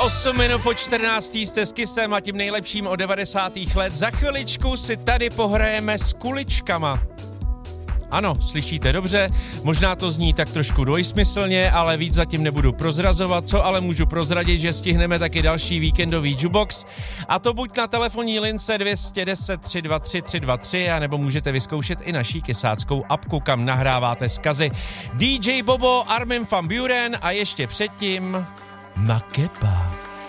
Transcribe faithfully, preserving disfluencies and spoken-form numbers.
osm minut po čtrnácté jste s Kissem a tím nejlepším od devadesátých let. Za chviličku si tady pohrajeme s kuličkama. Ano, slyšíte dobře, možná to zní tak trošku dvojsmyslně, ale víc zatím nebudu prozrazovat, co ale můžu prozradit, že stihneme taky další víkendový jukebox, a to buď na telefonní lince dvě deset tři dva tři tři dva tři, anebo můžete vyzkoušet i naší kysáckou apku, kam nahráváte zkazy. dý džej Bobo, Armin van Buuren a ještě předtím na kebab.